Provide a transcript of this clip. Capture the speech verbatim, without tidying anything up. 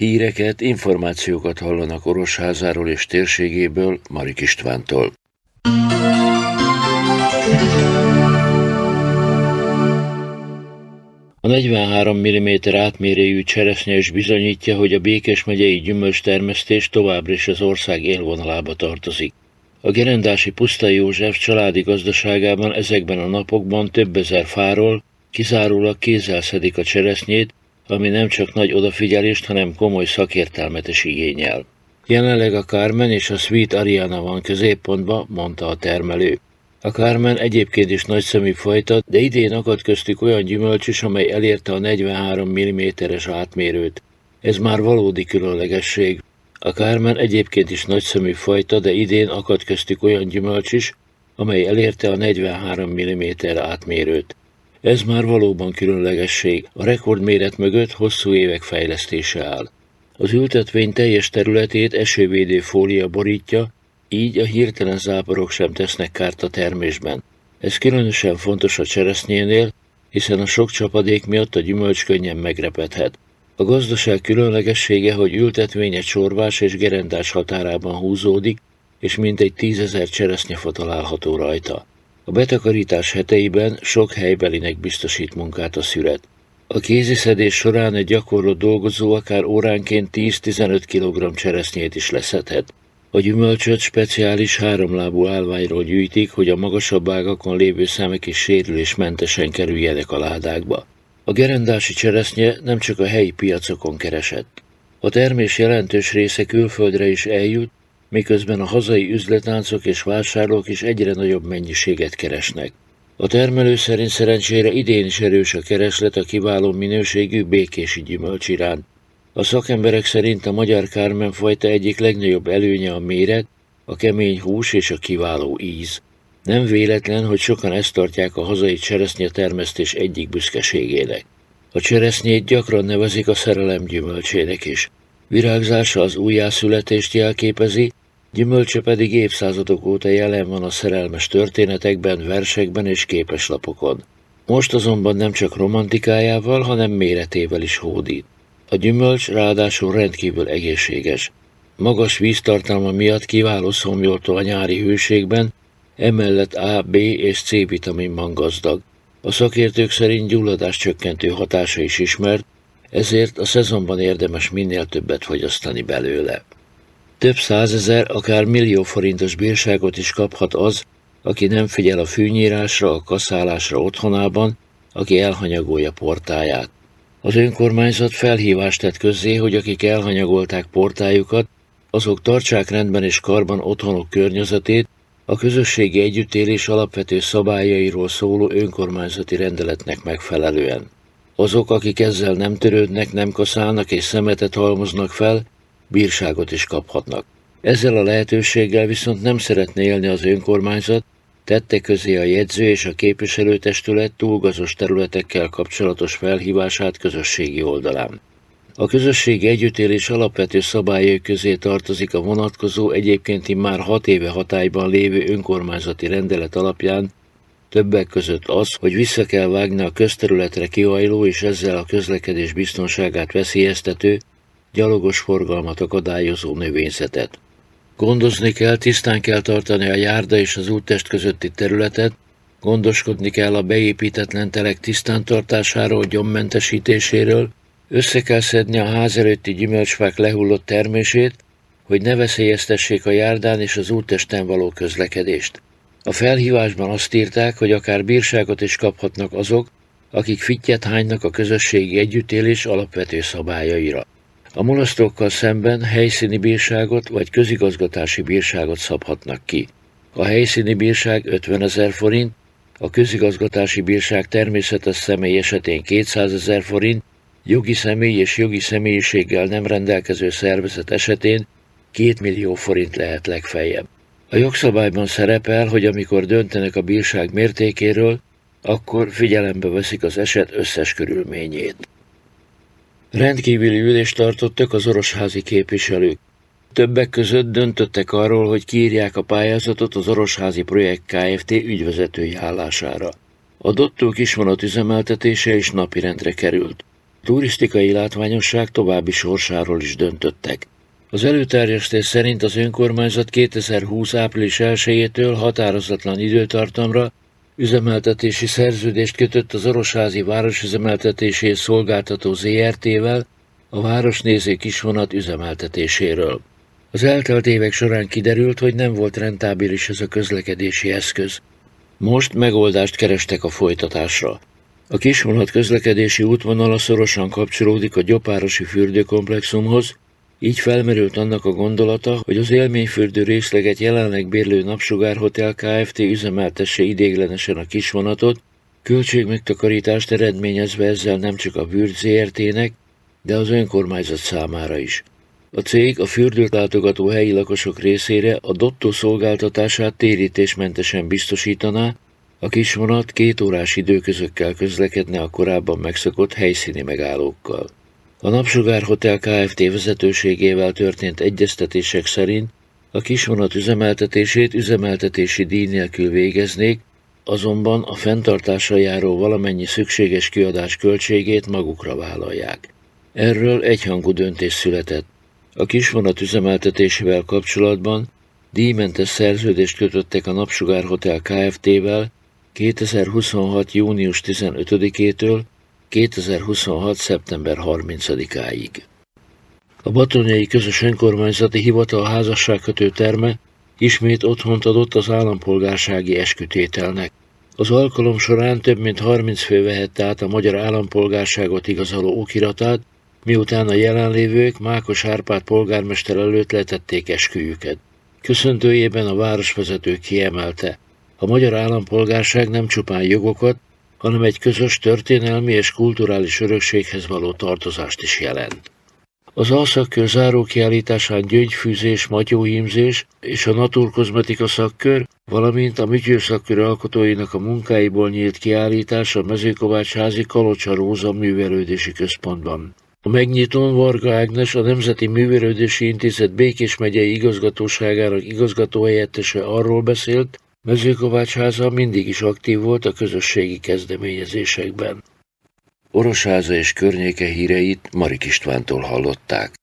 Híreket, információkat hallanak Orosházáról és térségéből Marik Istvántól. A negyvenhárom milliméter átmérőjű cseresznye is bizonyítja, hogy a Békés megyei gyümölcstermesztés továbbra is az ország élvonalába tartozik. A gerendási Pusztai József családi gazdaságában ezekben a napokban több ezer fáról kizárólag kézzel szedik a cseresznyét, ami nem csak nagy odafigyelést, hanem komoly szakértelmet is igényel. Jelenleg a Carmen és a Sweet Ariana van középpontban, mondta a termelő. A Carmen egyébként is nagyszemű fajta, de idén akadt köztük olyan gyümölcs is, amely elérte a negyvenhárom milliméteres átmérőt. Ez már valódi különlegesség. A Carmen egyébként is nagyszemű fajta, de idén akadt köztük olyan gyümölcs is, amely elérte a negyvenhárom milliméter átmérőt. Ez már valóban különlegesség, a rekordméret mögött hosszú évek fejlesztése áll. Az ültetvény teljes területét esővédő fólia borítja, így a hirtelen záporok sem tesznek kárt a termésben. Ez különösen fontos a cseresznyénél, hiszen a sok csapadék miatt a gyümölcs könnyen megrepedhet. A gazdaság különlegessége, hogy ültetvénye csorvás és gerendás határában húzódik, és mintegy tízezer cseresznyefa található rajta. A betakarítás heteiben sok helybelinek biztosít munkát a szüret. A kéziszedés során egy gyakorló dolgozó akár óránként tíz-tizenöt kilogramm cseresznyét is leszedhet. A gyümölcsöt speciális háromlábú állványról gyűjtik, hogy a magasabb ágakon lévő szemek is sérülésmentesen kerüljenek a ládákba. A gerendási cseresznye nem csak a helyi piacokon keresett. A termés jelentős része külföldre is eljut, miközben a hazai üzletláncok és vásárlók is egyre nagyobb mennyiséget keresnek. A termelő szerint szerencsére idén is erős a kereslet a kiváló minőségű békési gyümölcs iránt. A szakemberek szerint a magyar Carmen fajta egyik legnagyobb előnye a méret, a kemény hús és a kiváló íz. Nem véletlen, hogy sokan ezt tartják a hazai cseresznye termesztés egyik büszkeségének. A cseresznyét gyakran nevezik a szerelem gyümölcsének is. Virágzása az újjászületést jelképezi, gyümölcse pedig évszázadok óta jelen van a szerelmes történetekben, versekben és képeslapokon. Most azonban nem csak romantikájával, hanem méretével is hódít. A gyümölcs ráadásul rendkívül egészséges. Magas víztartalma miatt kiváló szomjoltó a nyári hőségben, emellett A, B és C vitaminban gazdag. A szakértők szerint gyulladáscsökkentő hatása is ismert, ezért a szezonban érdemes minél többet fogyasztani belőle. Több százezer, akár millió forintos bírságot is kaphat az, aki nem figyel a fűnyírásra, a kaszálásra otthonában, aki elhanyagolja portáját. Az önkormányzat felhívást tett közzé, hogy akik elhanyagolták portájukat, azok tartsák rendben és karban otthonuk környezetét, a közösségi együttélés alapvető szabályairól szóló önkormányzati rendeletnek megfelelően. Azok, akik ezzel nem törődnek, nem kaszálnak és szemetet halmoznak fel, bírságot is kaphatnak. Ezzel a lehetőséggel viszont nem szeretne élni az önkormányzat, tette közé a jegyző és a képviselőtestület túlgazos területekkel kapcsolatos felhívását közösségi oldalán. A közösségi együttélés alapvető szabályai közé tartozik a vonatkozó, egyébként immár hat éve hatályban lévő önkormányzati rendelet alapján többek között az, hogy vissza kell vágni a közterületre kihajló és ezzel a közlekedés biztonságát veszélyeztető, gyalogos forgalmat akadályozó növényzetet. Gondozni kell, tisztán kell tartani a járda és az úttest közötti területet, gondoskodni kell a beépítetlen telek tisztántartásáról, gyommentesítéséről, össze kell szedni a ház előtti gyümölcsfák lehullott termését, hogy ne veszélyeztessék a járdán és az úttesten való közlekedést. A felhívásban azt írták, hogy akár bírságot is kaphatnak azok, akik fittyet hánynak a közösségi együttélés alapvető szabályaira. A mulasztókkal szemben helyszíni bírságot vagy közigazgatási bírságot szabhatnak ki. A helyszíni bírság ötvenezer forint, a közigazgatási bírság természetes személy esetén kétszázezer forint, jogi személy és jogi személyiséggel nem rendelkező szervezet esetén két millió forint lehet legfeljebb. A jogszabályban szerepel, hogy amikor döntenek a bírság mértékéről, akkor figyelembe veszik az eset összes körülményét. Rendkívüli ülést tartottak az orosházi képviselők. Többek között döntöttek arról, hogy kiírják a pályázatot az Orosházi Projekt Kft. Ügyvezetői állására. A Dottó kisvonat üzemeltetése is napirendre került. turisztikai látványosság további sorsáról is döntöttek. Az előterjesztés szerint az önkormányzat kétezer-húsz április elsejétől határozatlan időtartamra üzemeltetési szerződést kötött az Orosházi városüzemeltetését szolgáltató zé er té-vel a városnéző kisvonat üzemeltetéséről. Az eltelt évek során kiderült, hogy nem volt rentábilis ez a közlekedési eszköz. Most megoldást kerestek a folytatásra. A kisvonat közlekedési útvonala szorosan kapcsolódik a Gyopárosi fürdőkomplexumhoz, így felmerült annak a gondolata, hogy az élményfürdő részleget jelenleg bérlő Napsugár Hotel Kft. Üzemeltesse ideiglenesen a kisvonatot, költségmegtakarítást eredményezve ezzel nem csak a Würd zé er té-nek, de az önkormányzat számára is. A cég a fürdőt látogató helyi lakosok részére a dottó szolgáltatását térítésmentesen biztosítaná, a kisvonat két órás időközökkel közlekedne a korábban megszokott helyszíni megállókkal. A Napsugár Hotel Kft. Vezetőségével történt egyeztetések szerint a kisvonat üzemeltetését üzemeltetési díj nélkül végeznék, azonban a fenntartásra járó valamennyi szükséges kiadás költségét magukra vállalják. Erről egyhangú döntés született. A kisvonat üzemeltetésével kapcsolatban díjmentes szerződést kötöttek a Napsugár Hotel Kft-vel kétezer-huszonhat. június tizenötödikétől kétezer-huszonhat. szeptember harmincadikáig. A Batonyi Közös Önkormányzati Hivatal házasságkötő terme ismét otthont adott az állampolgársági eskütételnek. Az alkalom során több mint harminc fő vehette át a magyar állampolgárságot igazoló okiratát, miután a jelenlévők Mákos Árpád polgármester előtt letették esküjüket. Köszöntőjében a városvezető kiemelte, a magyar állampolgárság nem csupán jogokat, hanem egy közös történelmi és kulturális örökséghez való tartozást is jelent. Az alszakkör zárókiállításán gyöngyfűzés, matyóhímzés és a naturkozmetika szakkör, valamint a műtyőszakkör alkotóinak a munkáiból nyílt kiállítás a Mezőkovácsházi Kalocsa Róza Művelődési Központban. A megnyitón Varga Ágnes, a Nemzeti Művelődési Intézet Békés megyei igazgatóságának igazgatóhelyettese arról beszélt, Mezőkovácsháza mindig is aktív volt a közösségi kezdeményezésekben. Orosháza és környéke híreit Marik Istvántól hallották.